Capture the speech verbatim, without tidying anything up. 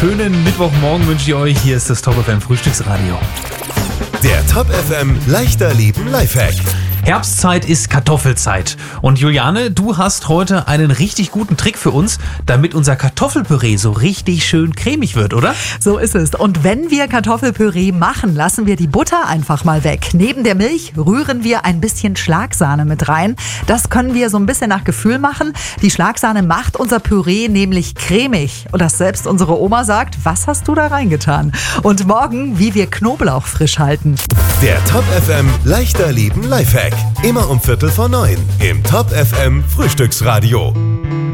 schönen Mittwochmorgen wünsche ich euch. Hier ist das Top F M Frühstücksradio. Der Top F M leichter Leben Lifehack. Herbstzeit ist Kartoffelzeit. Und Juliane, du hast heute einen richtig guten Trick für uns, damit unser Kartoffelpüree so richtig schön cremig wird, oder? So ist es. Und wenn wir Kartoffelpüree machen, lassen wir die Butter einfach mal weg. Neben der Milch rühren wir ein bisschen Schlagsahne mit rein. Das können wir so ein bisschen nach Gefühl machen. Die Schlagsahne macht unser Püree nämlich cremig. Und dass selbst unsere Oma sagt, was hast du da reingetan? Und morgen, wie wir Knoblauch frisch halten. Der Top F M leichter Leben Lifehack. Immer um Viertel vor neun im Top F M Frühstücksradio.